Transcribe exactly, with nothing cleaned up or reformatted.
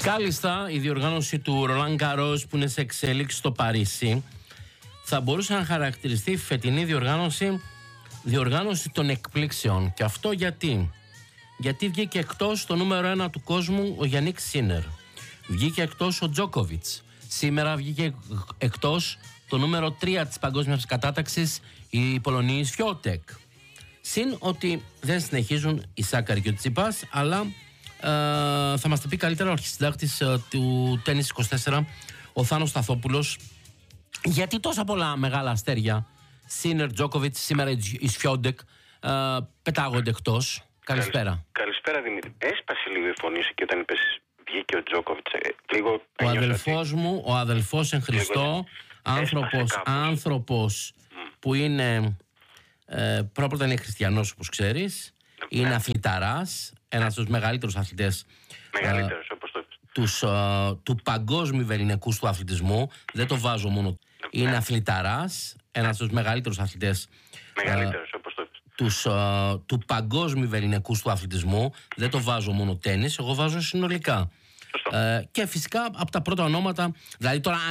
Κάλλιστα, η διοργάνωση του Ρολάν Γκαρός που είναι σε εξέλιξη στο Παρίσι θα μπορούσε να χαρακτηριστεί η φετινή διοργάνωση διοργάνωση των εκπλήξεων. Και αυτό γιατί γιατί βγήκε εκτός το νούμερο ένα του κόσμου ο Γιάννικ Σίνερ, βγήκε εκτός ο Τζόκοβιτς, σήμερα βγήκε εκτός το νούμερο τρία της παγκόσμιας κατάταξης η Πολωνή Σφιώτεκ. Συν ότι δεν συνεχίζουν οι Σάκαρη και ο Τσίπας, αλλά ε, θα μας τα πει καλύτερα ο αρχισυντάκτης ε, του Τένις είκοσι τέσσερα, ο Θάνος Σταθόπουλος, γιατί τόσα πολλά μεγάλα αστέρια, Σίνερ, Τζόκοβιτς, σήμερα η Σφιώτεκ, ε, πετάγονται εκτός. Καλησπέρα. Καλησπέρα Δημήτρη. Έσπασε λίγο η φωνή σου και όταν είπες βγήκε ο Τζόκοβιτς. Λίγο ο αδελφός ότι... μου, ο αδελφός εν Χριστώ, άνθρωπος, άνθρωπος mm. που είναι ε, πρώτα είναι χριστιανός όπως ξέρεις, mm. είναι αθληταράς, ένας από τους μεγαλύτερους αθλητές μεγαλύτερος, ε, όπως το τους, ε, του παγκόσμιου βεληνικούς του αθλητισμού. Δεν το βάζω μόνο. Mm. Είναι αθληταράς, ένας από τους μεγαλύτερους αθλητές μεγαλύτερος, ε, όπως το Τους, uh, του παγκόσμιου βεληνικούς του αθλητισμού. Δεν το βάζω μόνο τένις, εγώ βάζω συνολικά. Uh, και φυσικά από τα πρώτα ονόματα, δηλαδή τώρα